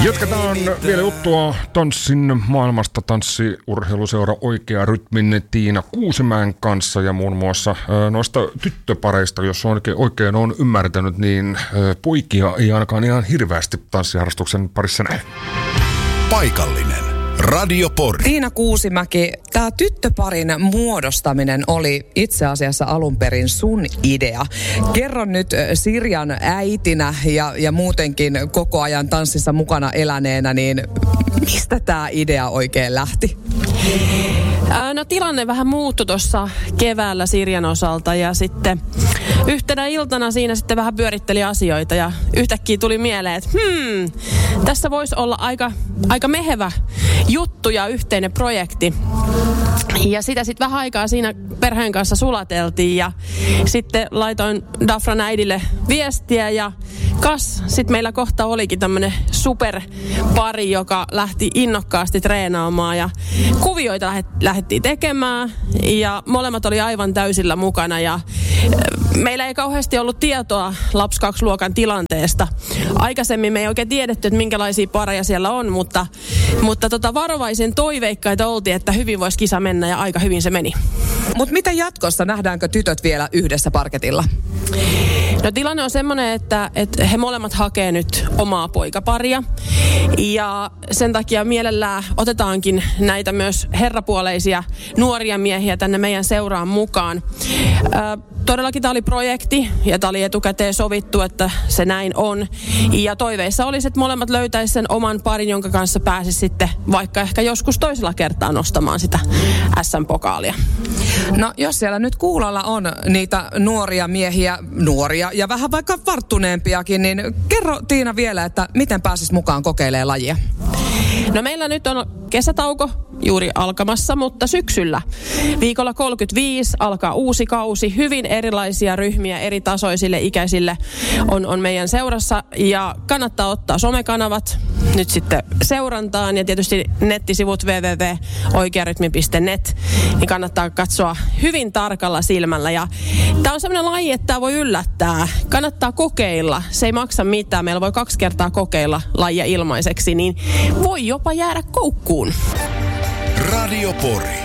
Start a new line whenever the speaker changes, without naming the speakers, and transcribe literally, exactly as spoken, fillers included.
Jatketaan vielä juttua tanssin maailmasta. Tanssiurheiluseura Oikea Rytmin Tiina Kuusimäen kanssa ja muun muassa noista tyttöpareista, jos oikein, oikein on ymmärtänyt, niin poikia ei ainakaan ihan hirveästi tanssiharrastuksen parissa näe.
Paikallinen Radio Pori.
Tiina Kuusimäki, tämä tyttöparin muodostaminen oli itse asiassa alun perin sun idea. Kerro nyt Sirjan äitinä ja, ja muutenkin koko ajan tanssissa mukana eläneenä, niin mistä tämä idea oikein lähti?
No tilanne vähän muuttui tuossa keväällä Sirjan osalta ja sitten yhtenä iltana siinä sitten vähän pyöritteli asioita ja yhtäkkiä tuli mieleen, että hmm, tässä voisi olla aika, aika mehevä juttu ja yhteinen projekti. Ja sitä sitten vähän aikaa siinä perheen kanssa sulateltiin ja sitten laitoin Dafran äidille viestiä ja kas, sitten meillä kohta olikin tämmönen superpari, joka lähti innokkaasti treenaamaan ja kuvioita lähet, lähdettiin tekemään ja molemmat oli aivan täysillä mukana ja meillä ei kauheasti ollut tietoa Laps kaksi luokan tilanteesta. Aikaisemmin me ei oikein tiedetty, että minkälaisia pareja siellä on, mutta, mutta tota varovaisen toiveikkaita oltiin, että hyvin voisi kisa mennä ja aika hyvin se meni.
Mutta miten jatkossa? Nähdäänkö tytöt vielä yhdessä parketilla?
No tilanne on semmoinen, että, että he molemmat hakee nyt omaa poikaparia ja sen takia mielellään otetaankin näitä myös herrapuoleisia nuoria miehiä tänne meidän seuraan mukaan. Ö, todellakin tämä oli projekti ja tämä oli etukäteen sovittu, että se näin on. Ja toiveissa olisi, että molemmat löytäisi sen oman parin, jonka kanssa pääsisi sitten vaikka ehkä joskus toisella kertaa nostamaan sitä äs äm-pokaalia.
No jos siellä nyt kuulolla on niitä nuoria miehiä, nuoria ja vähän vaikka varttuneempiakin, niin kerro Tiina vielä, että miten pääsis mukaan kokeilemaan lajia?
No meillä nyt on kesätauko juuri alkamassa, mutta syksyllä viikolla kolmekymmentäviisi alkaa uusi kausi. Hyvin erilaisia ryhmiä eri tasoisille ikäisille on, on meidän seurassa ja kannattaa ottaa somekanavat nyt sitten seurantaan ja tietysti nettisivut double-u double-u double-u piste oikearytmi piste net, niin kannattaa katsoa hyvin tarkalla silmällä. Ja tämä on sellainen laji, että tämä voi yllättää. Kannattaa kokeilla. Se ei maksa mitään. Meillä voi kaksi kertaa kokeilla lajia ilmaiseksi, niin voi jopa jäädä koukkuun.
Radio Pori.